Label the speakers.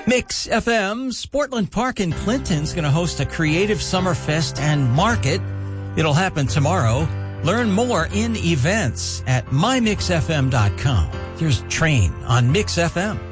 Speaker 1: Mix FM's Portland Park in Clinton's going to host a creative summer fest and market. It'll happen tomorrow. Learn more in events at mymixfm.com. Here's Train on Mix FM.